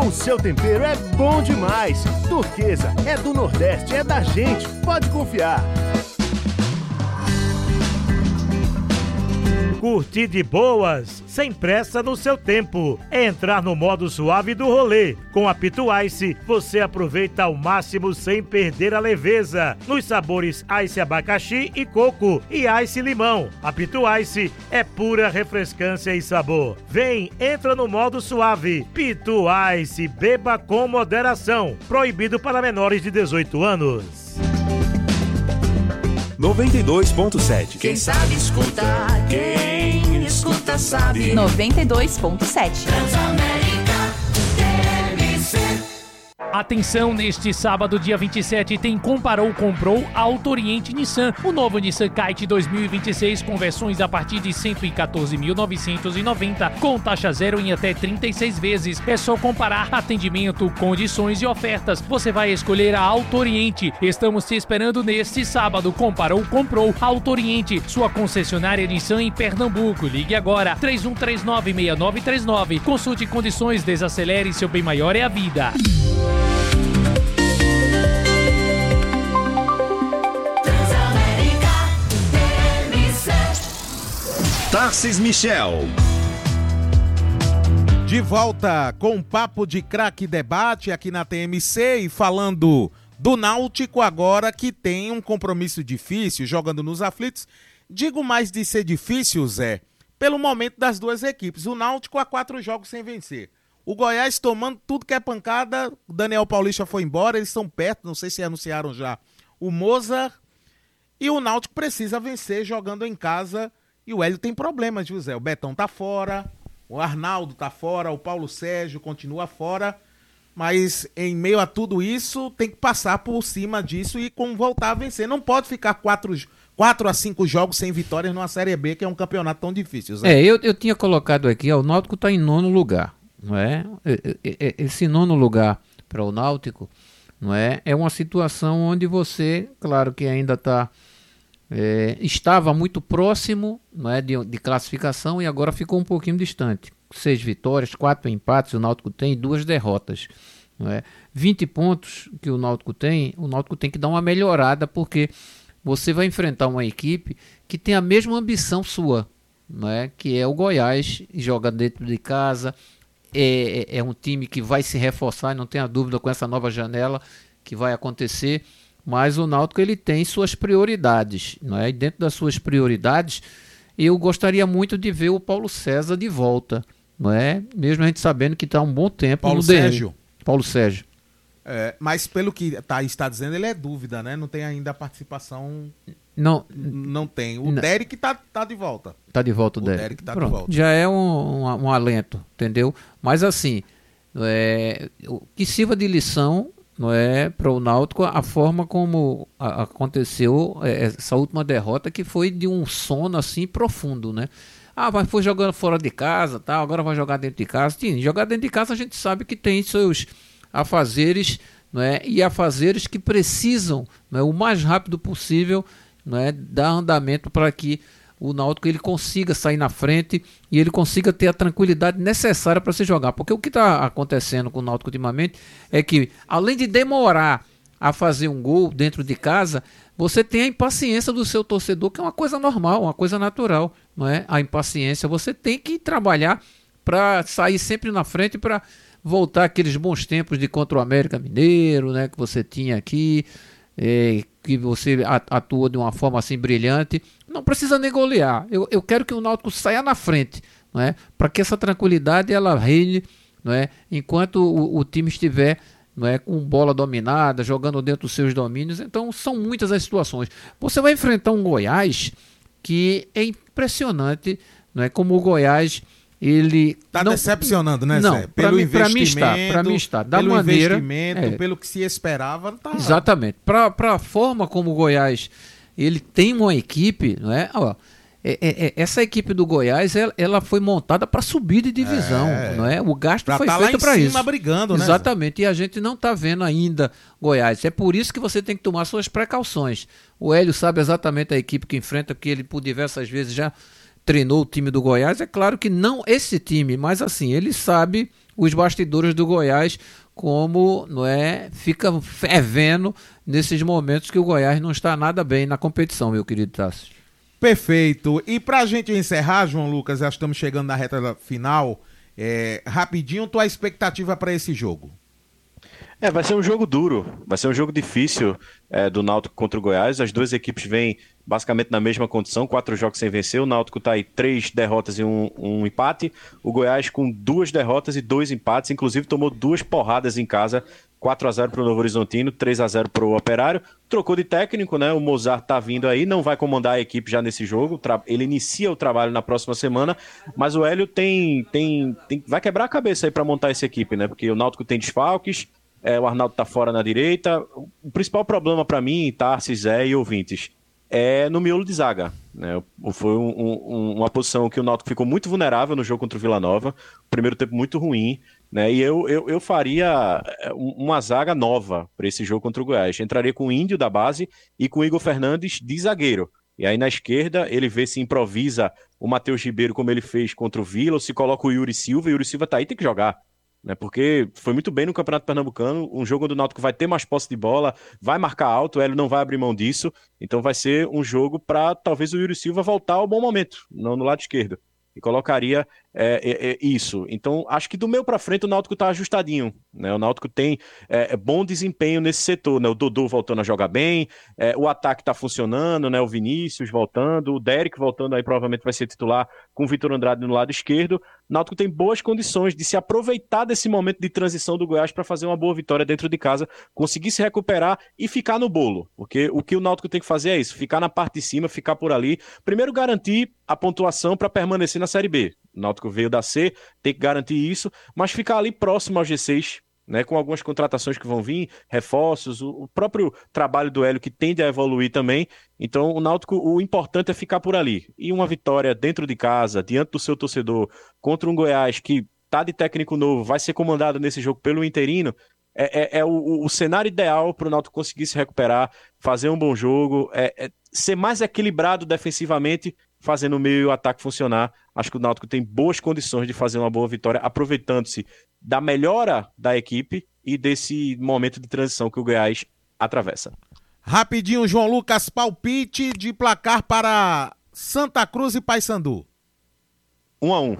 O seu tempero é bom demais. Turquesa é do Nordeste, é da gente. Pode confiar. Curtir de boas, sem pressa no seu tempo. É entrar no modo suave do rolê. Com a Pitu Ice, você aproveita ao máximo sem perder a leveza. Nos sabores Ice abacaxi e coco e Ice limão. A Pitu Ice é pura refrescância e sabor. Vem, entra no modo suave. Pitu Ice, beba com moderação. Proibido para menores de 18 anos. 92.7. Quem sabe escuta, quem escuta sabe. 92.7. Transamérica TMC. Atenção, neste sábado, dia 27, tem Comprou Auto Oriente Nissan. O novo Nissan Kite 2026 com versões a partir de 114.990, com taxa zero em até 36 vezes. É só comparar atendimento, condições e ofertas. Você vai escolher a Auto Oriente. Estamos te esperando neste sábado. Comprou Auto Oriente, sua concessionária Nissan em Pernambuco. Ligue agora, 3139-6939. Consulte condições, desacelere, seu bem maior é a vida. Tarcis Michel. De volta com um papo de craque debate aqui na TMC e falando do Náutico agora que tem um compromisso difícil, jogando nos aflitos. Digo mais de ser difícil, Zé, pelo momento das duas equipes. O Náutico há 4 jogos sem vencer. O Goiás tomando tudo que é pancada. O Daniel Paulista foi embora, eles estão perto, não sei se anunciaram já o Mozart. E o Náutico precisa vencer jogando em casa. E o Hélio tem problemas, José. O Betão tá fora, o Arnaldo tá fora, o Paulo Sérgio continua fora. Mas em meio a tudo isso, tem que passar por cima disso e voltar a vencer. Não pode ficar 4 a 5 jogos sem vitórias numa Série B, que é um campeonato tão difícil, Zé. Eu tinha colocado aqui, o Náutico tá em 9º lugar, não é? Esse 9º lugar para o Náutico, não é? É uma situação onde você, claro que ainda estava muito próximo, não é, de classificação e agora ficou um pouquinho distante. 6 vitórias, 4 empates o Náutico tem e 2 derrotas. Não é? 20 pontos que o Náutico tem que dar uma melhorada porque você vai enfrentar uma equipe que tem a mesma ambição sua, não é? Que é o Goiás, joga dentro de casa, é um time que vai se reforçar, não tenha dúvida com essa nova janela que vai acontecer. Mas o Náutico ele tem suas prioridades, não é? E dentro das suas prioridades, eu gostaria muito de ver o Paulo César de volta, não é? Mesmo a gente sabendo que está há um bom tempo Paulo no Sérgio. Paulo Sérgio. Mas pelo que está dizendo, ele é dúvida, né? Não tem ainda a participação. Não tem. O Derek tá de volta. Tá de volta o Derek. Derek tá Pronto, de volta. Já é um alento, entendeu? Mas assim, o que sirva de lição, não é, para o Náutico a forma como aconteceu essa última derrota, que foi de um sono assim profundo, né? Mas foi jogando fora de casa, tá? Agora vai jogar dentro de casa. Sim, jogar dentro de casa a gente sabe que tem seus afazeres, não é? E afazeres que precisam, não é, o mais rápido possível, não é, dar andamento para que o Náutico ele consiga sair na frente e ele consiga ter a tranquilidade necessária para se jogar. Porque o que está acontecendo com o Náutico ultimamente é que, além de demorar a fazer um gol dentro de casa, você tem a impaciência do seu torcedor, que é uma coisa normal, uma coisa natural, não é? A impaciência, você tem que trabalhar para sair sempre na frente, para voltar aqueles bons tempos de contra o América Mineiro, né, que você tinha aqui, que você atuou de uma forma assim brilhante. Não precisa nem golear. Eu quero que o Náutico saia na frente, não é? Para que essa tranquilidade ela reine, não é? Enquanto o time estiver, não é, com bola dominada, jogando dentro dos seus domínios. Então são muitas as situações. Você vai enfrentar um Goiás que é impressionante, não é? Como o Goiás ele está decepcionando, né, não, Zé? Pelo investimento, para mim está, da pelo maneira, investimento, pelo que se esperava, tá. Exatamente. Para a forma como o Goiás ele tem uma equipe, não é? Essa equipe do Goiás, ela foi montada para subir de divisão, não é? O gasto foi feito para isso. Cima brigando, né? Exatamente. E a gente não está vendo ainda Goiás. É por isso que você tem que tomar suas precauções. O Hélio sabe exatamente a equipe que enfrenta, porque ele por diversas vezes já treinou o time do Goiás. É claro que não esse time, mas assim, ele sabe os bastidores do Goiás, como não é, fica fervendo nesses momentos que o Goiás não está nada bem na competição, meu querido Tássio. Perfeito. E pra gente encerrar, João Lucas, já estamos chegando na reta final, rapidinho, tua expectativa para esse jogo? Vai ser um jogo duro, vai ser um jogo difícil do Náutico contra o Goiás. As duas equipes vêm basicamente na mesma condição, 4 jogos sem vencer. O Náutico está aí 3 derrotas e um empate. O Goiás com 2 derrotas e 2 empates, inclusive tomou 2 porradas em casa, 4-0 para o Novo Horizontino, 3-0 para o Operário. Trocou de técnico, né? O Mozart tá vindo aí, não vai comandar a equipe já nesse jogo. Ele inicia o trabalho na próxima semana, mas o Hélio vai quebrar a cabeça aí para montar essa equipe, né? Porque o Náutico tem desfalques, o Arnaldo tá fora na direita. O principal problema para mim, Tarcísio, Zé e ouvintes, é no miolo de zaga, né? Foi uma posição que o Náutico ficou muito vulnerável no jogo contra o Vila Nova, primeiro tempo muito ruim, né? E eu faria uma zaga nova para esse jogo contra o Goiás. Entraria com o Índio da base e com o Igor Fernandes de zagueiro. E aí na esquerda ele vê se improvisa o Matheus Ribeiro como ele fez contra o Vila, ou se coloca o Yuri Silva, e o Yuri Silva tá aí, tem que jogar, né? Porque foi muito bem no Campeonato Pernambucano, um jogo onde o Náutico vai ter mais posse de bola, vai marcar alto, o Hélio não vai abrir mão disso, então vai ser um jogo para talvez o Yuri Silva voltar ao bom momento, não no lado esquerdo, e colocaria isso. Então acho que do meio para frente o Náutico tá ajustadinho, né? O Náutico tem bom desempenho nesse setor, né? O Dodô voltando a jogar bem, o ataque tá funcionando, né? O Vinícius voltando, o Derek voltando aí, provavelmente vai ser titular com o Vitor Andrade no lado esquerdo. O Náutico tem boas condições de se aproveitar desse momento de transição do Goiás para fazer uma boa vitória dentro de casa, conseguir se recuperar e ficar no bolo, porque o que o Náutico tem que fazer é isso, ficar na parte de cima, ficar por ali, primeiro garantir a pontuação para permanecer na Série B. O Náutico veio da C, tem que garantir isso, mas ficar ali próximo ao G6, né, com algumas contratações que vão vir, reforços, o próprio trabalho do Hélio que tende a evoluir também. Então o Náutico, o importante é ficar por ali. E uma vitória dentro de casa, diante do seu torcedor, contra um Goiás que tá de técnico novo, vai ser comandado nesse jogo pelo interino, é o cenário ideal para o Náutico conseguir se recuperar, fazer um bom jogo, ser mais equilibrado defensivamente, fazendo o meio e o ataque funcionar. Acho que o Náutico tem boas condições de fazer uma boa vitória, aproveitando-se da melhora da equipe e desse momento de transição que o Goiás atravessa. Rapidinho, João Lucas, palpite de placar para Santa Cruz e Paysandu. 1-1.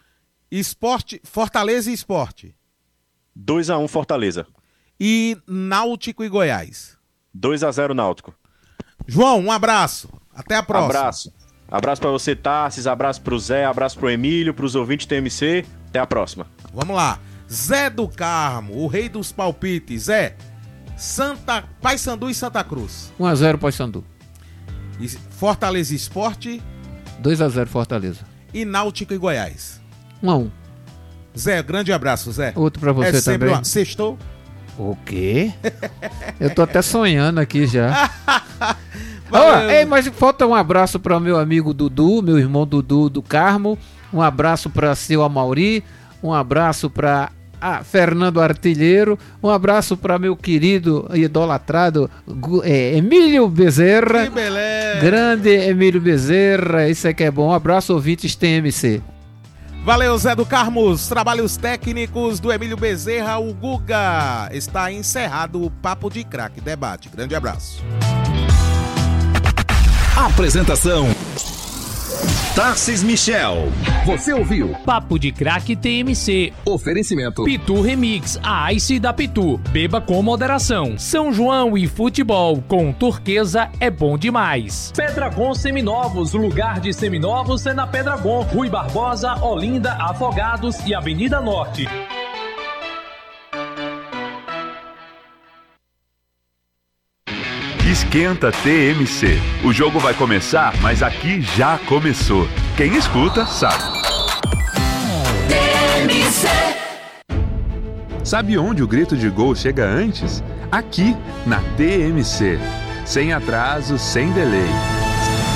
Fortaleza e Sport. 2-1 Fortaleza. E Náutico e Goiás. 2-0 Náutico. João, um abraço. Até a próxima. Abraço para você, Tarcísio, abraço pro Zé, abraço pro Emílio, pros ouvintes do TMC. Até a próxima. Vamos lá. Zé do Carmo, o rei dos palpites. Zé, Paysandu e Santa Cruz. 1-0 Paysandu. Fortaleza e Sport. 2-0 Fortaleza. E Náutico e Goiás. 1-1. Zé, grande abraço, Zé. Outro pra você também. Sextou? O quê? Eu tô até sonhando aqui já. Mas falta um abraço para o meu amigo Dudu, meu irmão Dudu do Carmo. Um abraço para seu Amauri. Um abraço para Fernando Artilheiro. Um abraço para meu querido e idolatrado Emílio Bezerra. Que beleza! Grande Emílio Bezerra, isso é que é bom. Um abraço, ouvintes TMC. Valeu, Zé do Carmos. Trabalhos técnicos do Emílio Bezerra, o Guga. Está encerrado o Papo de Craque Debate. Grande abraço. Apresentação: Tarcísio Michel. Você ouviu Papo de Craque TMC. Oferecimento Pitu Remix, a Ice da Pitu. Beba com moderação. São João e futebol com Turquesa é bom demais. Pedragon Seminovos, lugar de seminovos é na Pedragon. Rui Barbosa, Olinda, Afogados e Avenida Norte. Esquenta TMC. O jogo vai começar, mas aqui já começou. Quem escuta, sabe. TMC. Sabe onde o grito de gol chega antes? Aqui, na TMC. Sem atraso, sem delay.